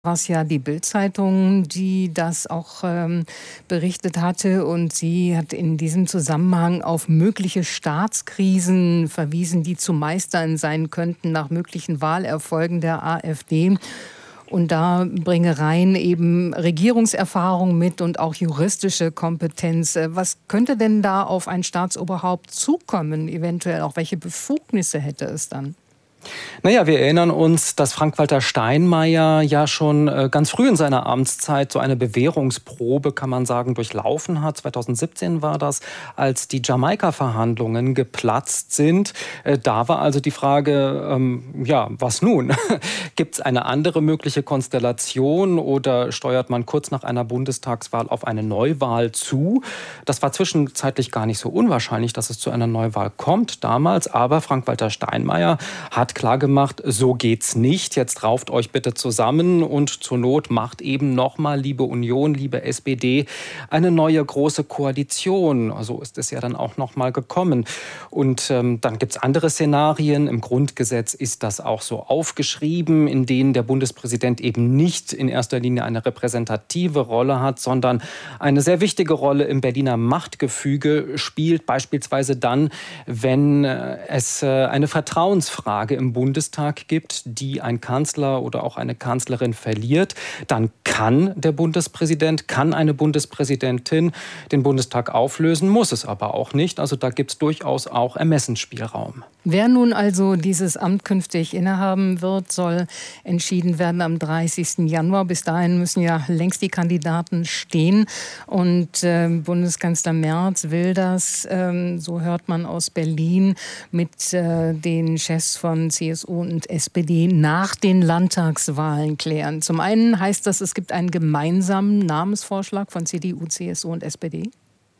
war es ja die Bild-Zeitung, die das auch berichtet hatte. Und sie hat in diesem Zusammenhang auf mögliche Staatskrisen verwiesen, die zu meistern sein könnten nach möglichen Wahlerfolgen der AfD. Und da bringe rein eben Regierungserfahrung mit und auch juristische Kompetenz. Was könnte denn da auf ein Staatsoberhaupt zukommen? Eventuell auch welche Befugnisse hätte es dann? Naja, wir erinnern uns, dass Frank-Walter Steinmeier ja schon ganz früh in seiner Amtszeit so eine Bewährungsprobe, kann man sagen, durchlaufen hat. 2017 war das, als die Jamaika-Verhandlungen geplatzt sind. Da war also die Frage, ja, was nun? Gibt es eine andere mögliche Konstellation oder steuert man kurz nach einer Bundestagswahl auf eine Neuwahl zu? Das war zwischenzeitlich gar nicht so unwahrscheinlich, dass es zu einer Neuwahl kommt damals. Aber Frank-Walter Steinmeier hat klargemacht, so geht's nicht. Jetzt rauft euch bitte zusammen und zur Not macht eben nochmal, liebe Union, liebe SPD, eine neue große Koalition. So ist es ja dann auch nochmal gekommen. Und dann gibt's andere Szenarien. Im Grundgesetz ist das auch so aufgeschrieben, in denen der Bundespräsident eben nicht in erster Linie eine repräsentative Rolle hat, sondern eine sehr wichtige Rolle im Berliner Machtgefüge spielt. Beispielsweise dann, wenn es eine Vertrauensfrage im Bundestag gibt, die ein Kanzler oder auch eine Kanzlerin verliert, dann kann der Bundespräsident, kann eine Bundespräsidentin den Bundestag auflösen, muss es aber auch nicht. Also da gibt es durchaus auch Ermessensspielraum. Wer nun also dieses Amt künftig innehaben wird, soll entschieden werden am 30. Januar. Bis dahin müssen ja längst die Kandidaten stehen. Und Bundeskanzler Merz will das, so hört man aus Berlin, mit den Chefs von CSU und SPD nach den Landtagswahlen klären. Zum einen heißt das, es gibt einen gemeinsamen Namensvorschlag von CDU, CSU und SPD.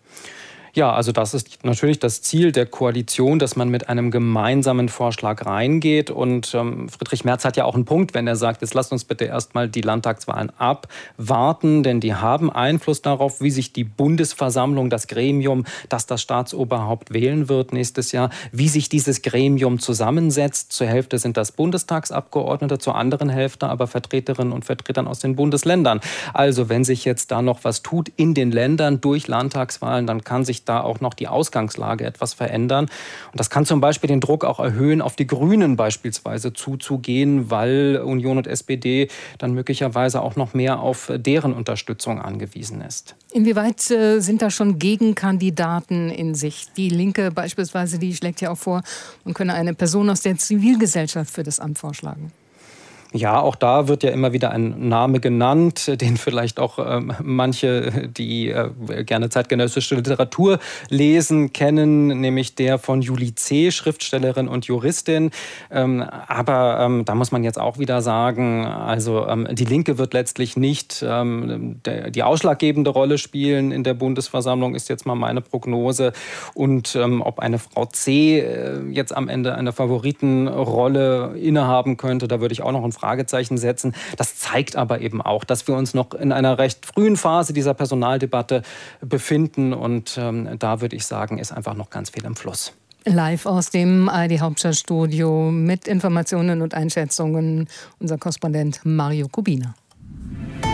Ja, also das ist natürlich das Ziel der Koalition, dass man mit einem gemeinsamen Vorschlag reingeht. Und Friedrich Merz hat ja auch einen Punkt, wenn er sagt, jetzt lasst uns bitte erstmal die Landtagswahlen abwarten, denn die haben Einfluss darauf, wie sich die Bundesversammlung, das Gremium, das das Staatsoberhaupt wählen wird nächstes Jahr, wie sich dieses Gremium zusammensetzt. Zur Hälfte sind das Bundestagsabgeordnete, zur anderen Hälfte aber Vertreterinnen und Vertretern aus den Bundesländern. Also wenn sich jetzt da noch was tut in den Ländern durch Landtagswahlen, dann kann sich da auch noch die Ausgangslage etwas verändern. Und das kann zum Beispiel den Druck auch erhöhen, auf die Grünen beispielsweise zuzugehen, weil Union und SPD dann möglicherweise auch noch mehr auf deren Unterstützung angewiesen ist. Inwieweit sind da schon Gegenkandidaten in Sicht? Die Linke beispielsweise, die schlägt ja auch vor, man könne eine Person aus der Zivilgesellschaft für das Amt vorschlagen. Ja, auch da wird ja immer wieder ein Name genannt, den vielleicht auch manche, die gerne zeitgenössische Literatur lesen, kennen, nämlich der von Julie C., Schriftstellerin und Juristin. Aber da muss man jetzt auch wieder sagen, also die Linke wird letztlich nicht die ausschlaggebende Rolle spielen in der Bundesversammlung, ist jetzt mal meine Prognose. Und ob eine Frau C. Jetzt am Ende eine Favoritenrolle innehaben könnte, da würde ich auch noch ein Fragezeichen setzen. Das zeigt aber eben auch, dass wir uns noch in einer recht frühen Phase dieser Personaldebatte befinden. Und da würde ich sagen, ist einfach noch ganz viel im Fluss. Live aus dem ARD-Hauptstadtstudio mit Informationen und Einschätzungen unser Korrespondent Mario Kubina.